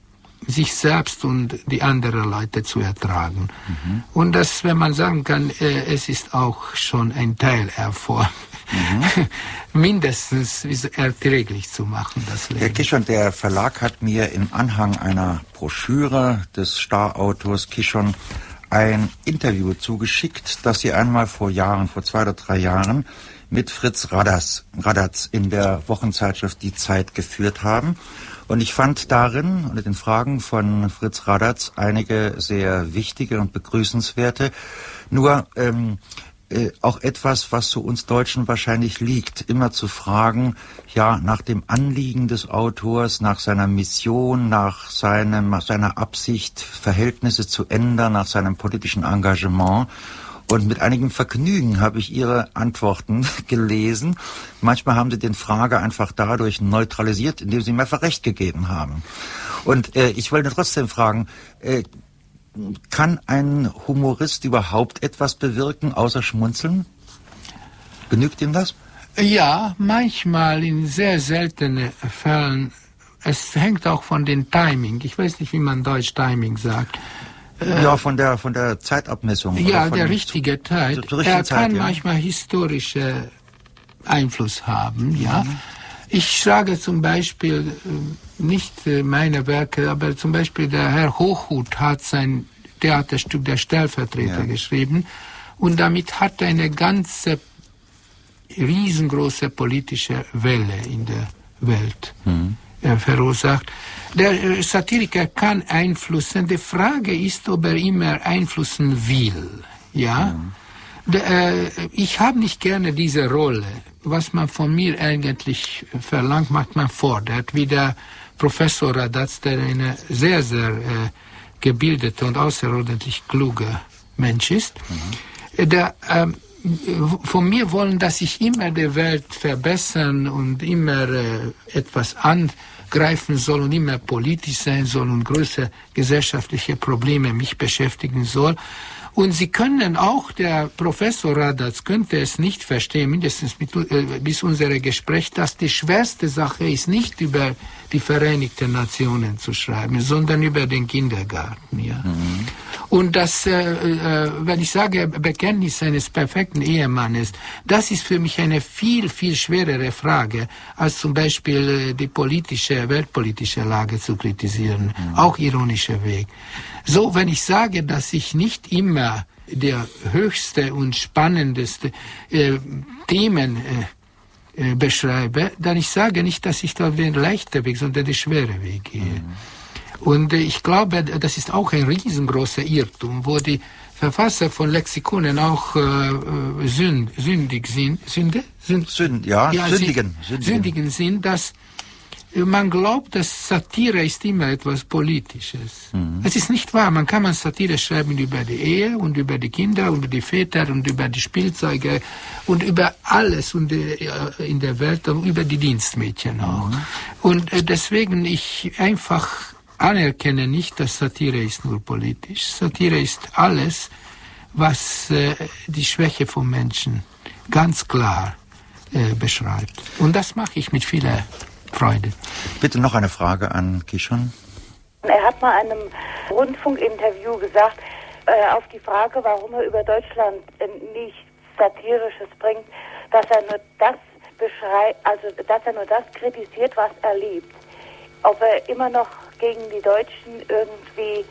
sich selbst und die anderen Leute zu ertragen. Mhm. Und das, wenn man sagen kann, äh, es ist auch schon ein Teilerfolg, mhm. mindestens erträglich zu machen, das Leben.
Herr Kishon, der Verlag hat mir im Anhang einer Broschüre des Star-Autors Kishon ein Interview zugeschickt, das Sie einmal vor Jahren, vor zwei oder drei Jahren, mit Fritz Radatz, Radatz in der Wochenzeitschrift Die Zeit geführt haben. Und ich fand darin, unter den Fragen von Fritz Radatz, einige sehr wichtige und begrüßenswerte, nur ähm, äh, auch etwas, was zu uns Deutschen wahrscheinlich liegt, immer zu fragen, ja, nach dem Anliegen des Autors, nach seiner Mission, nach seinem, nach seiner Absicht, Verhältnisse zu ändern, nach seinem politischen Engagement. Und mit einigem Vergnügen habe ich Ihre Antworten gelesen. Manchmal haben Sie den Frager einfach dadurch neutralisiert, indem Sie ihm einfach Recht gegeben haben. Und äh, ich wollte trotzdem fragen, äh, kann ein Humorist überhaupt etwas bewirken, außer schmunzeln? Genügt ihm das?
Ja, manchmal, in sehr seltenen Fällen. Es hängt auch von dem Timing. Ich weiß nicht, wie man Deutsch Timing sagt.
Ja, von der von der Zeitabmessung.
Ja, der richtige Zeit. Er
Zeit,
kann
ja.
manchmal historische Einfluss haben, ja. Mhm. Ich sage zum Beispiel, nicht meine Werke, aber zum Beispiel der Herr Hochhuth hat sein Theaterstück Der Stellvertreter ja. geschrieben und damit hat er eine ganze riesengroße politische Welle in der Welt mhm. verursacht. Der Satiriker kann einflussen. Die Frage ist, ob er immer einflussen will. Ja? Mhm. Der, äh, ich habe nicht gerne diese Rolle. Was man von mir eigentlich verlangt, macht man fordert. Wie der Professor Radatz, der eine sehr, sehr äh, gebildete und außerordentlich kluge Mensch ist. Mhm. Der ähm, von mir wollen, dass ich immer die Welt verbessern und immer äh, etwas angreifen soll und immer politisch sein soll und größere gesellschaftliche Probleme mich beschäftigen soll. Und Sie können auch, der Professor Radatz könnte es nicht verstehen, mindestens mit, äh, bis unser Gespräch, dass die schwerste Sache ist, nicht über die Vereinigten Nationen zu schreiben, sondern über den Kindergarten. Ja. Mhm. Und das, äh, äh, wenn ich sage, Bekenntnis eines perfekten Ehemannes, das ist für mich eine viel, viel schwerere Frage, als zum Beispiel äh, die politische, weltpolitische Lage zu kritisieren. Mhm. Auch ironischer Weg. So, wenn ich sage, dass ich nicht immer der höchste und spannendste äh, Themen äh, äh, beschreibe, dann ich sage nicht, dass ich da den leichten Weg, sondern den schweren Weg gehe. Mhm. Und äh, ich glaube, das ist auch ein riesengroßer Irrtum, wo die Verfasser von Lexikonen auch äh, sünd, sündig sind. Sünde? Sünd,
Sünd, ja,
ja
sündigen,
sie,
sündigen.
Sündigen sind, dass man glaubt, dass Satire ist immer etwas Politisches. Mhm. Es ist nicht wahr. Man kann man Satire schreiben über die Ehe und über die Kinder und über die Väter und über die Spielzeuge und über alles und in der Welt, über die Dienstmädchen auch. Mhm. Und deswegen ich einfach anerkenne nicht, dass Satire ist nur politisch. Satire ist alles, was äh, die Schwäche von Menschen ganz klar äh, beschreibt. Und das mache ich mit vieler Freude.
Bitte noch eine Frage an Kishon.
Er hat mal in einem Rundfunkinterview gesagt, äh, auf die Frage, warum er über Deutschland äh, nichts Satirisches bringt, dass er nur das beschreibt, also dass er nur das kritisiert, was er liebt. Ob er immer noch gegen die Deutschen irgendwie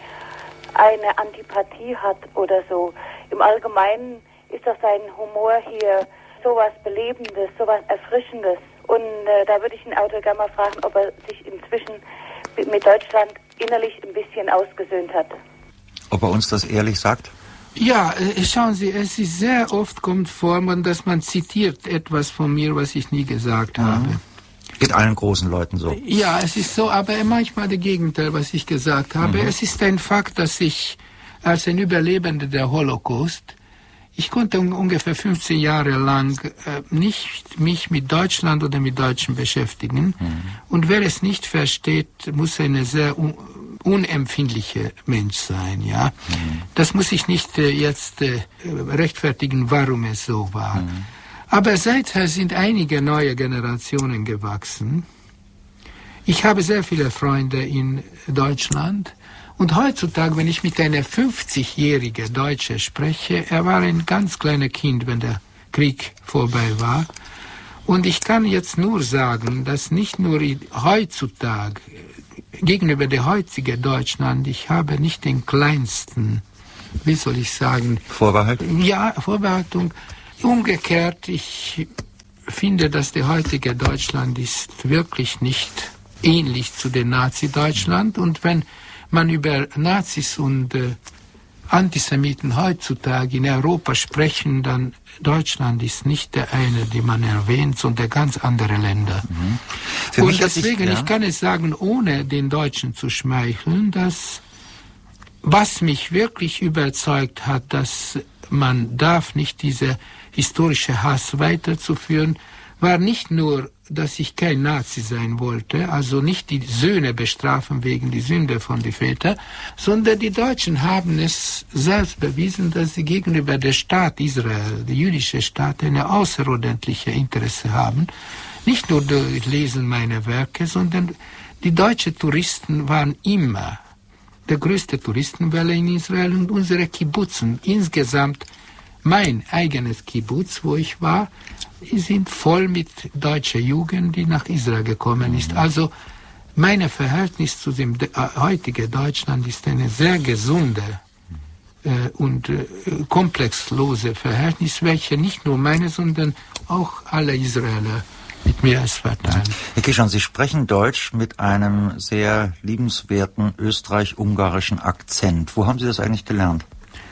eine Antipathie hat oder so. Im Allgemeinen ist doch sein Humor hier sowas Belebendes, sowas Erfrischendes. Und äh, da würde ich den Autor gerne mal fragen, ob er sich inzwischen mit Deutschland innerlich ein bisschen ausgesöhnt hat.
Ob er uns das ehrlich sagt?
Ja, äh, schauen Sie, es ist sehr oft kommt vor, dass man zitiert etwas von mir, was ich nie gesagt mhm. habe.
Geht allen großen Leuten so.
Ja, es ist so, aber manchmal das Gegenteil, was ich gesagt habe. Mhm. Es ist ein Fakt, dass ich als ein Überlebender der Holocaust, ich konnte un- ungefähr fünfzehn Jahre lang äh, nicht mich mit Deutschland oder mit Deutschen beschäftigen. Mhm. Und wer es nicht versteht, muss ein sehr un- unempfindlicher Mensch sein. Ja, mhm. Das muss ich nicht äh, jetzt äh, rechtfertigen, warum es so war. Mhm. Aber seither sind einige neue Generationen gewachsen, Ich habe sehr viele Freunde in Deutschland. Und heutzutage, wenn ich mit einer fünfzigjährigen Deutsche spreche, er war ein ganz kleines Kind, wenn der Krieg vorbei war. Und ich kann jetzt nur sagen, dass nicht nur heutzutage, gegenüber der heutigen Deutschland, ich habe nicht den kleinsten, wie soll ich sagen...
Vorbehalt?
Ja, Vorbehaltung. Umgekehrt, ich finde, dass der heutige Deutschland ist wirklich nicht ähnlich zu dem Nazi-Deutschland. Und wenn man über Nazis und äh, Antisemiten heutzutage in Europa sprechen, dann Deutschland ist nicht der eine, den man erwähnt, sondern ganz andere Länder.
Mhm. Für
und
mich
deswegen,
ich, ja.
ich kann es sagen, ohne den Deutschen zu schmeicheln, dass was mich wirklich überzeugt hat, dass man darf nicht diese historische Hass weiterzuführen, war nicht nur, dass ich kein Nazi sein wollte, also nicht die Söhne bestrafen wegen die Sünde von den Vätern, sondern die Deutschen haben es selbst bewiesen, dass sie gegenüber der Staat Israel, der jüdische Staat, eine außerordentliche Interesse haben. Nicht nur durch Lesen meiner Werke, sondern die deutschen Touristen waren immer der größte Touristenwelle in Israel und unsere Kibbutzen, insgesamt mein eigenes Kibbutz, wo ich war, sind voll mit deutscher Jugend, die nach Israel gekommen ist. Also mein Verhältnis zu dem äh, heutigen Deutschland ist eine sehr gesunde äh, und äh, komplexlose Verhältnis, welche nicht nur meine, sondern auch alle Israeler mit mir als verteilen.
Herr Kishon, Sie sprechen Deutsch mit einem sehr liebenswerten österreich-ungarischen Akzent. Wo haben Sie das eigentlich gelernt?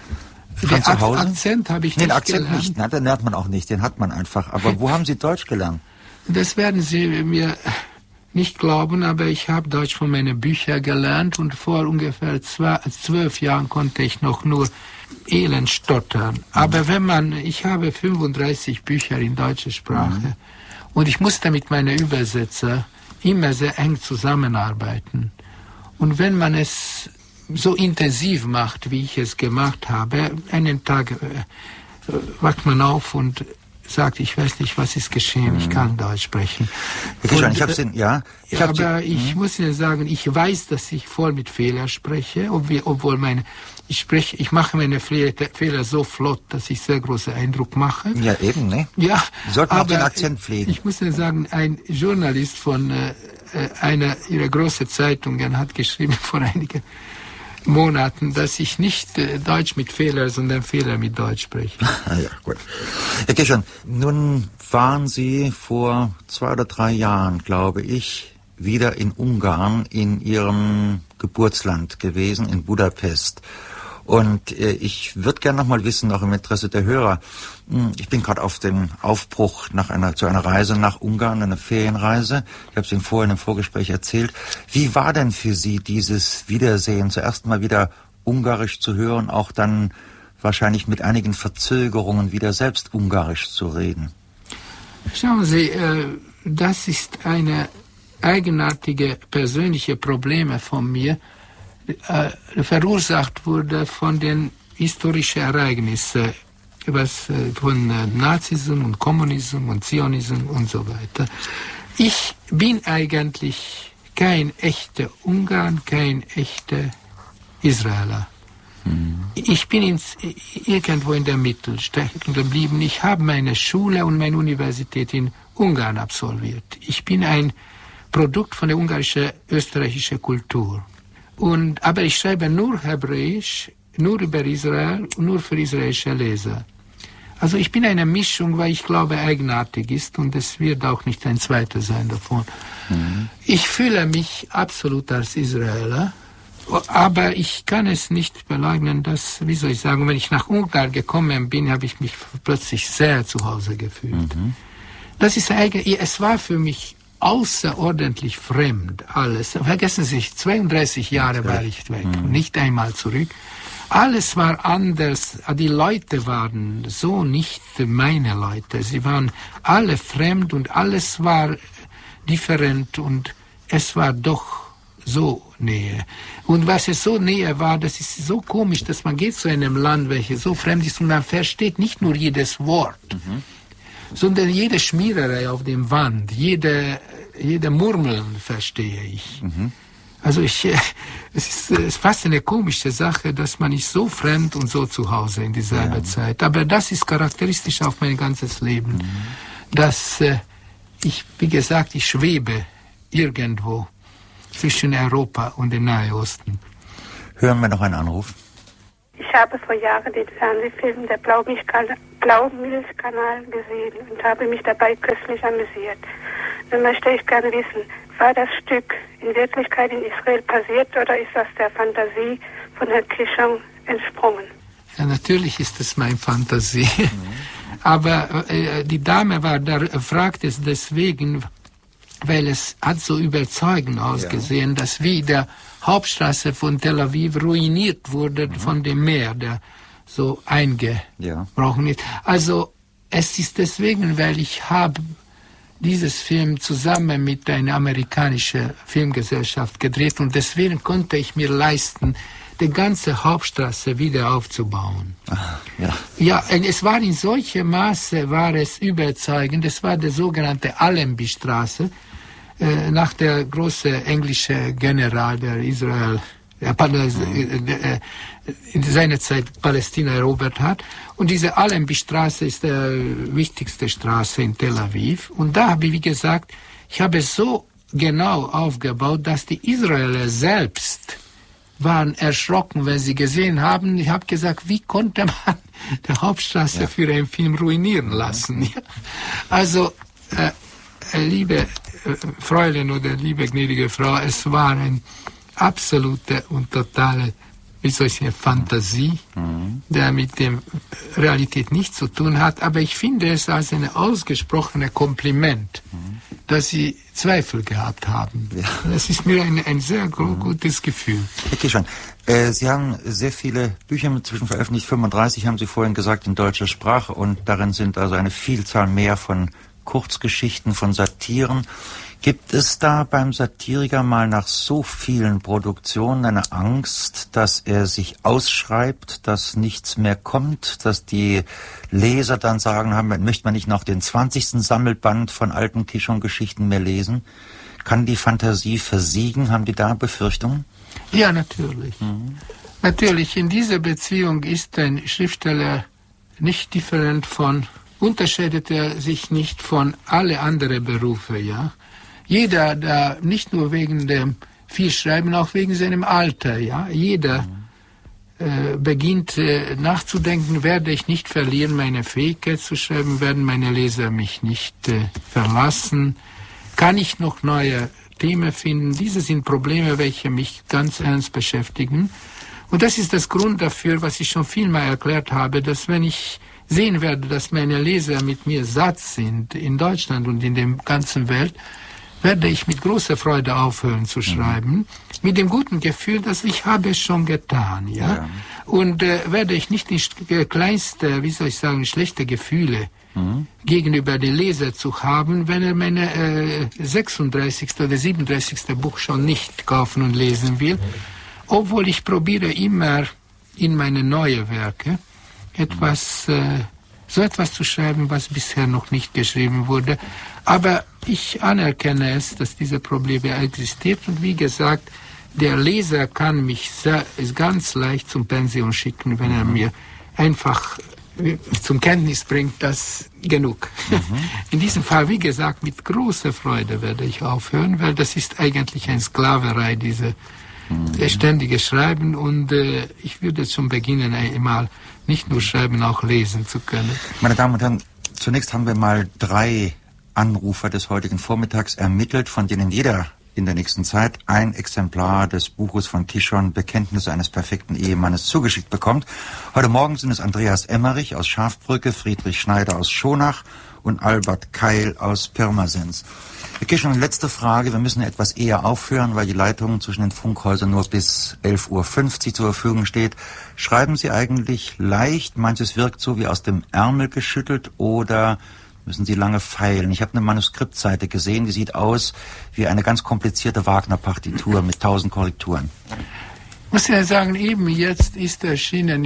Den Ak Akzent habe ich
nee,
nicht
den Akzent
gelernt.
nicht, nein, den lernt man auch nicht, den hat man einfach. Aber wo haben Sie Deutsch gelernt?
Das werden Sie mir nicht glauben, aber ich habe Deutsch von meinen Büchern gelernt und vor ungefähr zwei, zwölf Jahren konnte ich noch nur elend stottern. Aber wenn man, ich habe fünfunddreißig Bücher in deutscher Sprache mhm. und ich musste mit meinen Übersetzer immer sehr eng zusammenarbeiten. Und wenn man es so intensiv macht, wie ich es gemacht habe, einen Tag äh, wacht man auf und sagt, ich weiß nicht, was ist geschehen, ich kann Deutsch sprechen.
Ich, und, ich hab's in, ja, ich
aber
hab's,
ich muss Ihnen sagen, ich weiß, dass ich voll mit Fehlern spreche, obwohl meine, ich spreche, ich mache meine Fehler so flott, dass ich sehr großen Eindruck mache.
Ja, eben, ne?
Ja,
Sie sollten
aber
auch den Akzent pflegen.
Ich muss Ihnen sagen, ein Journalist von äh, einer Ihrer großen Zeitungen hat geschrieben vor einigen Monaten, dass ich nicht äh, Deutsch mit Fehler, sondern Fehler mit Deutsch spreche.
Ja, gut. Herr Kishon, nun waren Sie vor zwei oder drei Jahren, glaube ich, wieder in Ungarn, in Ihrem Geburtsland gewesen, in Budapest. Und äh, ich würde gerne noch mal wissen, auch im Interesse der Hörer, mh, ich bin gerade auf dem Aufbruch nach einer, zu einer Reise nach Ungarn, eine Ferienreise. Ich habe es Ihnen vorhin im Vorgespräch erzählt. Wie war denn für Sie dieses Wiedersehen, zuerst mal wieder Ungarisch zu hören, auch dann wahrscheinlich mit einigen Verzögerungen wieder selbst Ungarisch zu reden?
Schauen Sie, äh, das ist eine eigenartige persönliche Probleme von mir, äh, verursacht wurde von den historischen Ereignissen, was äh, von äh, Nazismus und Kommunismus und Zionismus und so weiter. Ich bin eigentlich kein echter Ungarn, kein echter Israeler. Mhm. Ich bin ins, irgendwo in der Mitte stecken geblieben. Ich habe meine Schule und meine Universität in Ungarn absolviert. Ich bin ein Produkt von der ungarischen, österreichischen Kultur. Und, aber ich schreibe nur Hebräisch, nur über Israel und nur für israelische Leser. Also ich bin eine Mischung, weil ich glaube, eigenartig ist und es wird auch nicht ein zweiter sein davon. Mhm. Ich fühle mich absolut als Israeler, aber ich kann es nicht beleugnen, dass, wie soll ich sagen, wenn ich nach Ungarn gekommen bin, habe ich mich plötzlich sehr zu Hause gefühlt. Mhm. Das ist eigentlich, es war für mich außerordentlich fremd, alles. Vergessen Sie, zweiunddreißig Jahre war ich weg, mhm. nicht einmal zurück. Alles war anders, die Leute waren so nicht meine Leute. Sie waren alle fremd und alles war different und es war doch so Nähe. Und was es so näher war, das ist so komisch, dass man geht zu einem Land, welches so fremd ist und man versteht nicht nur jedes Wort, mhm. sondern jede Schmiererei auf dem Wand, jede jede Murmeln verstehe ich.
Mhm.
Also ich, es ist, es ist fast eine komische Sache, dass man ist so fremd und so zu Hause in dieselbe ja. Zeit. Aber das ist charakteristisch auf mein ganzes Leben, mhm. dass äh, ich, wie gesagt, ich schwebe irgendwo zwischen Europa und dem Nahen Osten.
Hören wir noch einen Anruf.
Ich habe vor Jahren den Fernsehfilm Der Blaumilchkanal gesehen und habe mich dabei köstlich amüsiert. Nun möchte ich gerne wissen, war das Stück in Wirklichkeit in Israel passiert oder ist das der Fantasie von Herrn Kishon entsprungen?
Ja, natürlich ist es meine Fantasie. Mhm. Aber äh, die Dame war da, fragt es deswegen, weil es hat so überzeugend ausgesehen, ja. dass wie der Hauptstraße von Tel Aviv ruiniert wurde mhm. von dem Meer, der so eingebrochen ja. ist. Also es ist deswegen, weil ich habe dieses Film zusammen mit einer amerikanischen Filmgesellschaft gedreht und deswegen konnte ich mir leisten, die ganze Hauptstraße wieder aufzubauen.
Ach, ja.
ja, es war in solchem Maße, war es überzeugend, es war die sogenannte Allenby-Straße, äh, nach der große englische General, der Israel, äh, mhm. äh, äh, in seiner Zeit Palästina erobert hat. Und diese Allenby-Straße ist die wichtigste Straße in Tel Aviv. Und da habe ich, wie gesagt, ich habe es so genau aufgebaut, dass die Israeler selbst waren erschrocken, wenn sie gesehen haben. Ich habe gesagt, wie konnte man die Hauptstraße ja. für einen Film ruinieren lassen? Ja. Also, äh, liebe äh, Fräulein oder liebe gnädige Frau, es war eine absolute und totale, wie soll ich sagen, Fantasie, mhm. der mit der Realität nichts zu tun hat. Aber ich finde es als ein ausgesprochenes Kompliment, mhm. dass Sie Zweifel gehabt haben. Ja. Das ist mir ein, ein sehr mhm. gutes Gefühl.
Herr Kishon, äh, Sie haben sehr viele Bücher inzwischen veröffentlicht, fünfunddreißig haben Sie vorhin gesagt, in deutscher Sprache. Und darin sind also eine Vielzahl mehr von Kurzgeschichten, von Satiren. Gibt es da beim Satiriker mal nach so vielen Produktionen eine Angst, dass er sich ausschreibt, dass nichts mehr kommt, dass die Leser dann sagen, haben, möchte man nicht noch den zwanzigsten Sammelband von alten Kishon-Geschichten mehr lesen? Kann die Fantasie versiegen? Haben die da Befürchtungen?
Ja, natürlich. Mhm. Natürlich, in dieser Beziehung ist ein Schriftsteller nicht different von, unterscheidet er sich nicht von alle anderen Berufe, ja. Jeder, da nicht nur wegen dem viel Schreiben, auch wegen seinem Alter, ja. Jeder mhm. äh, beginnt äh, nachzudenken, werde ich nicht verlieren, meine Fähigkeit zu schreiben, werden meine Leser mich nicht äh, verlassen, kann ich noch neue Themen finden. Diese sind Probleme, welche mich ganz ernst beschäftigen. Und das ist das Grund dafür, was ich schon vielmal erklärt habe, dass wenn ich sehen werde, dass meine Leser mit mir satt sind, in Deutschland und in der ganzen Welt, werde ich mit großer Freude aufhören zu schreiben, mhm. mit dem guten Gefühl, dass ich habe es schon getan, ja. ja. Und äh, werde ich nicht die kleinste, wie soll ich sagen, schlechte Gefühle mhm. gegenüber den Leser zu haben, wenn er meine äh, sechsunddreißigste oder siebenunddreißigste Buch schon nicht kaufen und lesen will, obwohl ich probiere immer in meine neuen Werke etwas, äh, so etwas zu schreiben, was bisher noch nicht geschrieben wurde. Aber ich anerkenne es, dass diese Probleme existieren. Und wie gesagt, der Leser kann mich sehr, ganz leicht zum Pension schicken, wenn er mir einfach zum Kenntnis bringt, dass genug. Mhm. In diesem Fall, wie gesagt, mit großer Freude werde ich aufhören, weil das ist eigentlich eine Sklaverei, diese mhm. ständige Schreiben. Und äh, ich würde schon beginnen, einmal nicht nur schreiben, auch lesen zu können.
Meine Damen und Herren, zunächst haben wir mal drei Anrufer des heutigen Vormittags ermittelt, von denen jeder in der nächsten Zeit ein Exemplar des Buches von Kishon, Bekenntnisse eines perfekten Ehemannes, zugeschickt bekommt. Heute Morgen sind es Andreas Emmerich aus Schafbrücke, Friedrich Schneider aus Schonach und Albert Keil aus Pirmasens. Herr Kishon, letzte Frage. Wir müssen etwas eher aufhören, weil die Leitung zwischen den Funkhäusern nur bis elf Uhr fünfzig zur Verfügung steht. Schreiben Sie eigentlich leicht? Manches wirkt so wie aus dem Ärmel geschüttelt, oder müssen Sie lange feilen? Ich habe eine Manuskriptseite gesehen, die sieht aus wie eine ganz komplizierte Wagner-Partitur mit tausend Korrekturen.
Ich muss ja sagen, eben jetzt ist erschienen